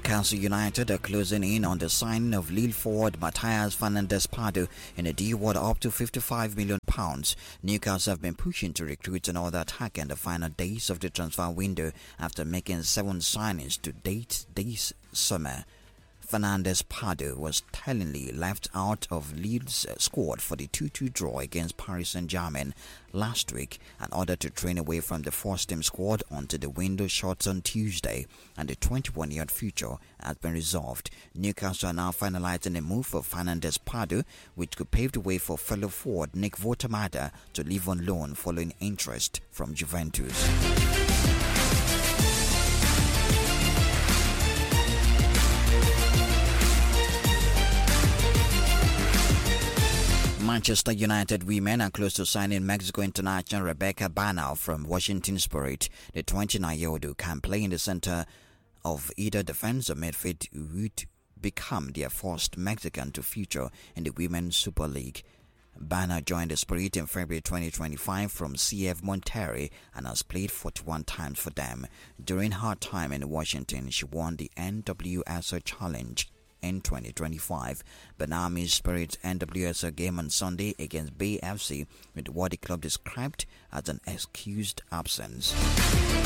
Newcastle United are closing in on the signing of Lille forward Matthias Fernandes-Pardo in a deal worth up to £55 million. Newcastle have been pushing to recruit another attacker in the final days of the transfer window after making 7 signings to date this summer. Fernandes-Pardo was tellingly left out of Lille's squad for the 2-2 draw against Paris Saint-Germain last week in order to train away from the first-team squad until the window shuts on Tuesday, and the 21-year-old future has been resolved. Newcastle are now finalizing a move for Fernandes-Pardo, which could pave the way for fellow forward Nick Votamada to leave on loan following interest from Juventus. Manchester United women are close to signing Mexico international Rebecca Bernal from Washington Spirit. The 29-year-old who can play in the center of either defense or midfield would become their first Mexican to feature in the Women's Super League. Bernal joined the Spirit in February 2025 from CF Monterrey and has played 41 times for them. During her time in Washington, she won the NWSL Challenge in 2025. Bernal's Spirit's NWSL game on Sunday against Bay FC with what the club described as an excused absence.